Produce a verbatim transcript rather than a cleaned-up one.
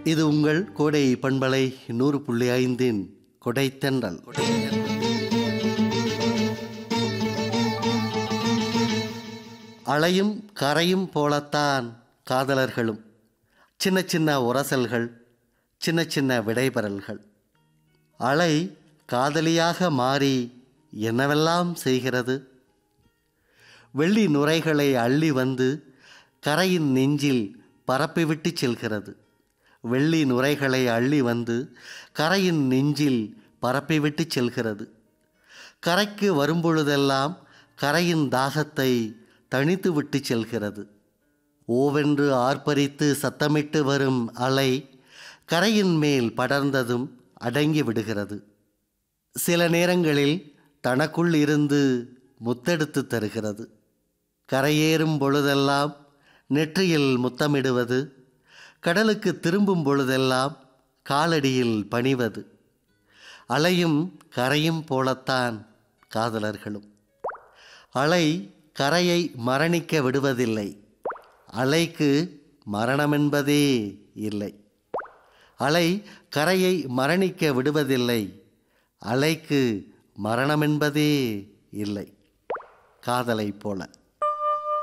இது உங்கள் கோடை பண்பலை நூறு புள்ளி ஐந்தின் கொடைத்தென்றல். அலையும் கரையும் போலத்தான் காதலர்களும். சின்ன சின்ன உரசல்கள், சின்ன சின்ன விடைபெறல்கள். அலை காதலியாக மாறி என்னவெல்லாம் செய்கிறது? வெள்ளி நுரைகளை அள்ளி வந்து கரையின் நெஞ்சில் பரப்பிவிட்டு செல்கிறது. வெள்ளி நுரைகளை அள்ளி வந்து கரையின் நெஞ்சில் பரப்பிவிட்டு செல்கிறது. கரைக்கு வரும்பொழுதெல்லாம் கரையின் தாகத்தை தணித்து விட்டு செல்கிறது. ஓவென்று ஆர்ப்பரித்து சத்தமிட்டு வரும் அலை கரையின் மேல் படர்ந்ததும் அடங்கி விடுகிறது. சில நேரங்களில் தனக்குள் இருந்து முத்தெடுத்து தருகிறது. கரையேறும் பொழுதெல்லாம் நெற்றியில் முத்தமிடுவது, கடலுக்கு திரும்பும் பொழுதெல்லாம் காலடியில் பணிவது. அலையும் கரையும் போலத்தான் காதலர்களும். அலை கரையை மரணிக்க விடுவதில்லை. அலைக்கு மரணமென்பதே இல்லை. அலை கரையை மரணிக்க விடுவதில்லை. அலைக்கு மரணமென்பதே இல்லை. காதலை போல.